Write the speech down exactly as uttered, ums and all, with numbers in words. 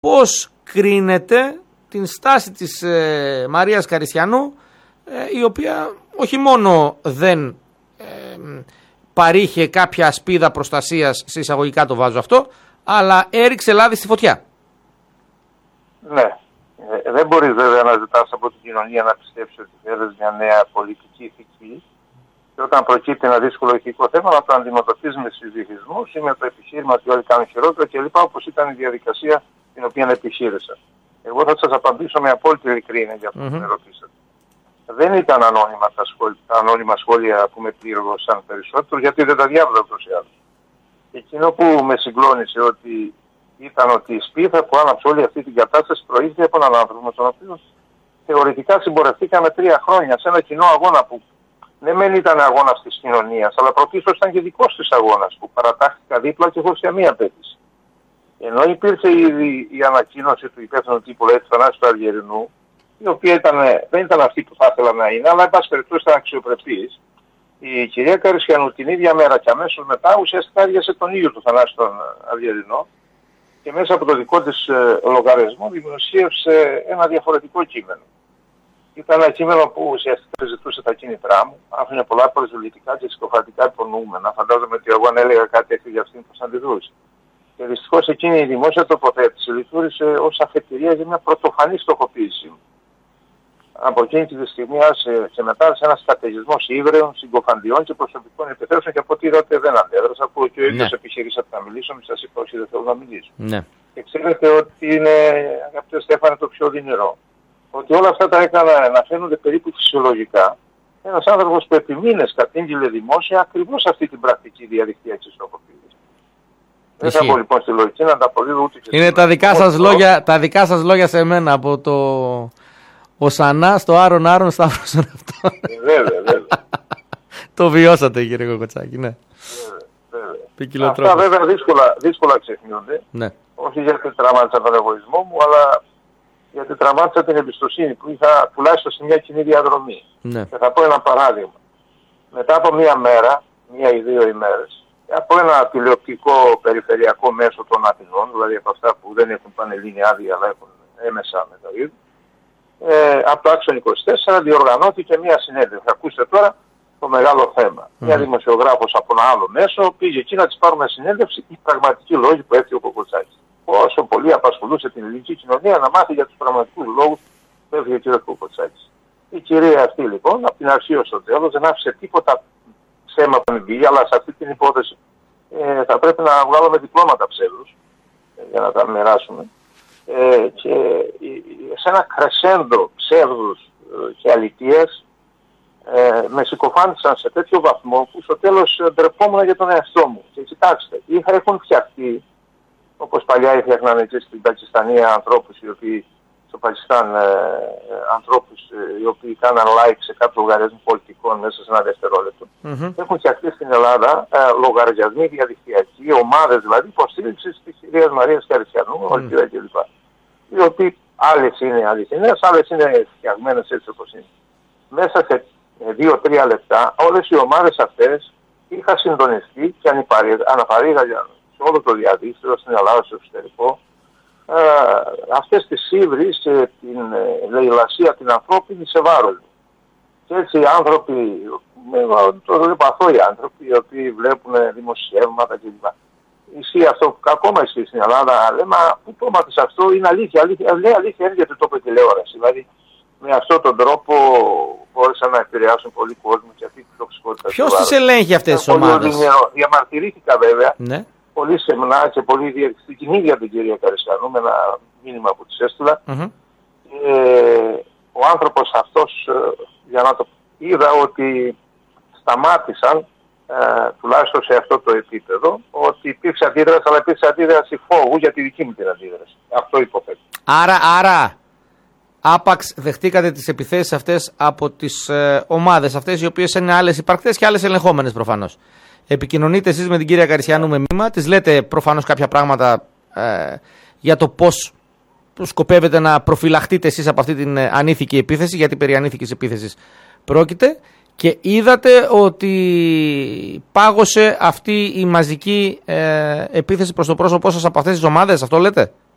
πώς κρίνεται την στάση της ε, Μαρίας Καριστιανού, ε, η οποία όχι μόνο δεν ε, παρήχε κάποια ασπίδα προστασίας, σε εισαγωγικά το βάζω αυτό, αλλά έριξε λάδι στη φωτιά. Ναι. Ε, δεν μπορείς βέβαια να ζητάς από την κοινωνία να πιστέψει ότι θέλεις μια νέα πολιτική ηθική και όταν προκύπτει ένα δύσκολο ηθικό θέμα να το αντιμετωπίζεις με συζητισμούς ή με το επιχείρημα ότι όλοι κάνουν χειρότερα κλπ. Όπως ήταν η διαδικασία την οποία επιχείρησα. Εγώ θα σας απαντήσω με απόλυτη ειλικρίνεια για αυτό που mm-hmm. με ρωτήσατε. Δεν ήταν ανώνυμα τα, σχόλια, τα ανώνυμα σχόλια που με πλήρωσαν περισσότερο, γιατί δεν τα διάβαζα ούτως ή άλλως. Εκείνο που με συγκλώνησε ότι ήταν ότι η σπίθα που άναψε όλη αυτή την κατάσταση προήλθε από έναν άνθρωπο με τον οποίο θεωρητικά συμπορευτήκαμε τρία χρόνια σε ένα κοινό αγώνα που ναι μεν ήταν αγώνας της κοινωνίας, αλλά πρωτίστως ήταν και δικός της αγώνας που παρατάχθηκα δίπλα και χωρίς καμία απέτηση. Ενώ υπήρξε ήδη η ανακοίνωση του υπεύθυνου τύπου λέει, του Θανάση του Αργερινού, η οποία ήταν, δεν ήταν αυτή που θα ήθελα να είναι, αλλά εν πάση περιπτώσει ήταν αξιοπρεπής. Η κυρία Καριστιανού την ίδια μέρα και αμέσως μετά ουσιαστικά έργασε τον ίδιο του Θανάση τον Αργερινό και μέσα από το δικό της ε, λογαριασμό δημοσίευσε ένα διαφορετικό κείμενο. Ήταν ένα κείμενο που ουσιαστικά ζητούσε τα κίνητρά μου, άφηνε πολλά προσβλητικά και συκοφαντικά υπονοούμενα. Φαντάζομαι ότι εγώ αν έλεγα κάτι τέτοιο για αυτήν θα αντιδρούσε. Και δυστυχώς εκείνη η δημόσια τοποθέτηση λειτουργήσε ως αφετηρία για μια πρωτοφανή στοχοποίηση μου. Από εκείνη τη στιγμή και μετά σε ένα στρατηγισμό ύβρεων, συγκοφαντιών και προσωπικών επιθέσεων και από ό,τι είδατε δεν αντέδρασα, που και ο ίδιος ναι. επιχειρήσατε να μιλήσω, μη σας είπα όχι δεν θέλω να μιλήσω. Ναι. Και ξέρετε ότι είναι, αγαπητέ Στέφανε, το πιο δυνηρό. Ότι όλα αυτά τα έκανα να φαίνονται περίπου φυσιολογικά. Ένας άνθρωπος που επί μήνες κατήγγειλε δημόσια ακριβώς αυτή την πρακτική διαδικτυακή στοχοποίηση. Δεν θα πω λοιπόν στη λογική να τα αποδίδω ούτε και είναι τα δικά, σας λόγια, τα δικά σας λόγια σε μένα από το ο Σανά στο Άρον Άρον Σταύρος είναι αυτό. Βέβαια, βέβαια. Το βιώσατε κύριε Κοκοτσάκη, ναι. Βέβαια. Αυτά βέβαια δύσκολα, δύσκολα ξεχνιούνται. Ναι. Όχι γιατί τραυμάτισα τον εγωισμό μου, αλλά γιατί τραυμάτισα την εμπιστοσύνη που είχα τουλάχιστον σε μια κοινή διαδρομή. Ναι. Και θα πω ένα παράδειγμα. Μετά από μία μέρα, μία ή δύο ημέρες, από ένα τηλεοπτικό περιφερειακό μέσο των Αθηνών, δηλαδή από αυτά που δεν έχουν πανελλήνια άδεια αλλά έχουν έμεσα μεταδίδουν, ε, από το Άξον είκοσι τέσσερα διοργανώθηκε μια συνέντευξη. Ακούστε τώρα το μεγάλο θέμα. Mm. Μια δημοσιογράφος από ένα άλλο μέσο πήγε εκεί να της πάρουμε συνέντευξη οι πραγματικοί λόγοι που έφυγε ο Κοκοτσάκης. Όσο πολύ απασχολούσε την ελληνική κοινωνία να μάθει για τους πραγματικούς λόγους που έφυγε ο κ. Κοκοτσάκης. Η κυρία αυτή λοιπόν, από την αρχή ως το τέλος, δεν άφησε τίποτα ψέμα που μην πήγε, αλλά σε αυτή την υπόθεση ε, θα πρέπει να βγάλουμε διπλώματα ψεύδους ε, για να τα μοιράσουμε. Ε, και ε, σε ένα κρεσέντο ψεύδους ε, και αλητείας ε, με συκοφάντησαν σε τέτοιο βαθμό που στο τέλος ντρεπόμουν για τον εαυτό μου. Και κοιτάξτε, είχα, έχουν φτιαχτεί, όπως παλιά έφτιαχναν εκεί στην Πακιστανία ανθρώπους οι οποίοι στο Πακιστάν ε, ανθρώπους ε, οι οποίοι κάναν like σε κάποιο λογαριασμό πολιτικών μέσα σε ένα δευτερόλεπτο. Mm-hmm. Έχουν φτιαχτεί στην Ελλάδα ε, λογαριασμοί διαδικτυακοί, ομάδες δηλαδή υποστήριξης της κυρίας Μαρίας Καριστιανού, mm. Ολυμπία κλπ. Οι οποίοι άλλες είναι αληθινές, άλλες είναι φτιαγμένες έτσι όπως είναι. Μέσα σε δύο τρία λεπτά όλες οι ομάδες αυτές είχαν συντονιστεί και αναπαρήγαγαν σε όλο το διαδίκτυο στην Ελλάδα, στο εξωτερικό, Uh, αυτές τις ύβρις και την uh, λαιλασία την ανθρώπινη σε βάρος. Και έτσι οι άνθρωποι, το βλέπω αθώοι άνθρωποι, οι οποίοι βλέπουν δημοσιεύματα κλπ. Ισχύει αυτό που ακόμα ισχύει στην Ελλάδα, λέμε, μα πού το μάθεις αυτό, είναι αλήθεια, αλήθεια, λέει αλήθεια είναι γιατί το είπε τηλεόραση. Δηλαδή με αυτόν τον τρόπο μπόρεσαν να επηρεάσουν πολύ κόσμο και αυτή τη τοξικότητα. Ποιος τις ελέγχει αυτές τις ομάδες? Διαμαρτυρήθηκα βέβαια. Ναι. Πολύ σεμνά και πολύ διεξοδικά την ίδια την κυρία Καριστιανού με ένα μήνυμα που της έστειλα. Mm-hmm. Ε, ο άνθρωπος αυτός, για να το είδα ότι σταμάτησαν, ε, τουλάχιστον σε αυτό το επίπεδο, ότι υπήρξε αντίδραση, αλλά υπήρξε αντίδραση φόβου για τη δική μου την αντίδραση. Αυτό υποθέτω. Άρα, άρα, άπαξ δεχτήκατε τις επιθέσεις αυτές από τις ε, ομάδες αυτές, οι οποίες είναι άλλες υπαρκτές και άλλες ελεγχόμενες προφανώς. Επικοινωνείτε εσείς με την κυρία Καριστιανού με μήνυμα, της λέτε προφανώς κάποια πράγματα ε, για το πώς σκοπεύετε να προφυλαχτείτε εσείς από αυτή την ανήθικη επίθεση, γιατί περί ανήθικης επίθεσης πρόκειται, και είδατε ότι πάγωσε αυτή η μαζική ε, επίθεση προς το πρόσωπό σας από αυτές τις ομάδες, αυτό λέτε?